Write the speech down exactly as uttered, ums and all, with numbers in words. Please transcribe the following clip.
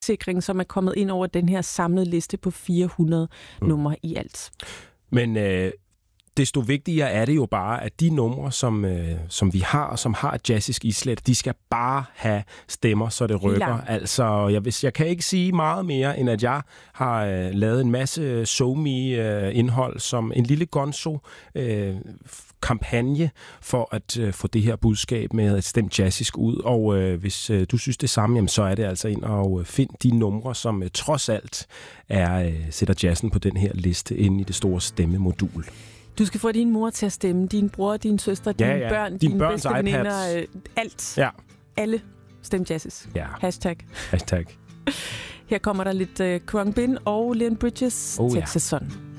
sikring, som er kommet ind over den her samlede liste på fire hundrede mm. numre i alt. Men øh, desto vigtigere er det jo bare, at de numre, som, øh, som vi har, og som har et jazzisk islet, de skal bare have stemmer, så det rykker. Altså, jeg, hvis, jeg kan ikke sige meget mere, end at jeg har øh, lavet en masse SoMe-indhold, øh, som en lille gonzo øh, kampagne for at øh, få det her budskab med et stemt jazzisk ud. Og øh, hvis øh, du synes det samme, jamen, så er det altså ind og øh, find de numre, som øh, trods alt er, øh, sætter jazzen på den her liste inde i det store stemmemodul. Du skal få din mor til at stemme, din bror, din søster, dine ja, ja. børn, Din dine børns bedste veninder, iPads. alt. Ja. Alle stem jazzes. Ja. Hashtag. Hashtag. Her kommer der lidt uh, Khruangbin og Leon Bridges, oh, Texas ja. Sun.